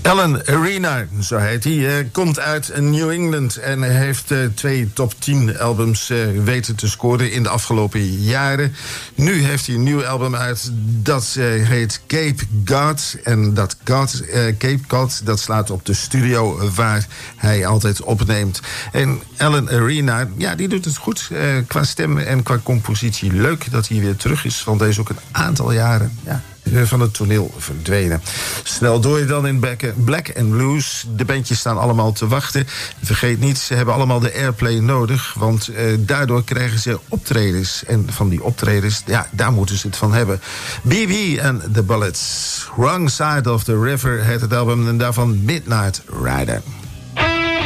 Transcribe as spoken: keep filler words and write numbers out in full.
Alan Arena, zo heet hij, uh, komt uit New England en heeft uh, twee top tien albums uh, weten te scoren in de afgelopen jaren. Nu heeft hij een nieuw album uit, dat uh, heet Cape God. En dat God, uh, Cape God, dat slaat op de studio waar hij altijd opneemt. En Alan Arena, ja, die doet het goed uh, qua stem en qua compositie. Leuk dat hij weer terug is, want hij is ook een aantal jaren, ja, van het toneel verdwenen. Snel door je dan in Black and Blues. De bandjes staan allemaal te wachten. Vergeet niet, ze hebben allemaal de airplay nodig, want uh, daardoor krijgen ze optredens. En van die optredens, ja, daar moeten ze het van hebben. B B and the Bullets. Wrong Side of the River heet het album en daarvan Midnight Rider.